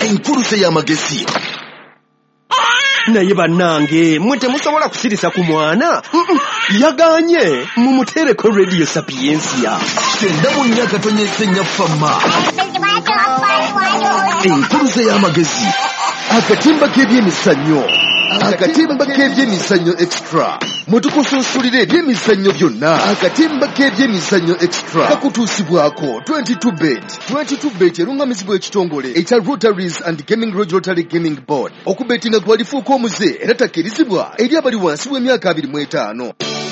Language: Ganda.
enkuluze y'amagezi. Naye bannange mwe temusobola kusirisa ku mwana yaganye mumutereko Radio Sapiensia 94.8 enkuluze y'amagezi, akatimba k'ebyemizannyo, akatimba k'ebyemizannyo extra. Mutukusunsulire ebyemizannyo byonna. Akatimba k'ebyemizannyo extra kakutuusibwako 22bet erungamizibwa ekitongole ekya Rotaries and Gaming Lodge Rotary Gaming Board. Okubetinga kwalifuuka omuze era takkirizibwa eri abali wansi w'emyaka 25.